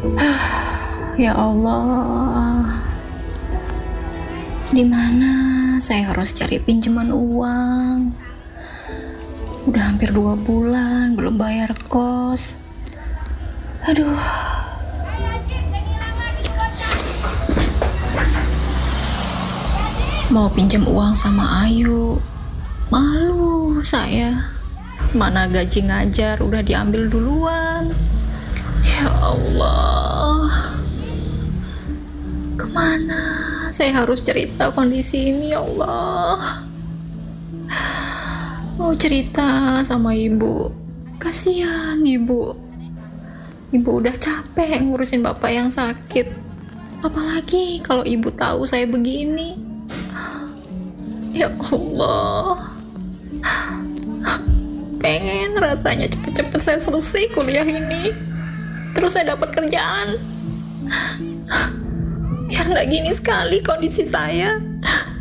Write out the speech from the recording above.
Ya Allah, di mana saya harus cari pinjaman uang? Udah hampir 2 bulan belum bayar kos. Aduh, mau pinjam uang sama Ayu, malu saya. Mana gaji ngajar udah diambil duluan. Ya Allah, kemana saya harus cerita kondisi ini? Ya Allah, mau cerita sama ibu, kasihan ibu udah capek ngurusin bapak yang sakit, apalagi kalau ibu tahu saya begini. Ya Allah, pengen rasanya cepet-cepet saya selesai kuliah ini, terus saya dapat kerjaan, biar nggak gini sekali kondisi saya.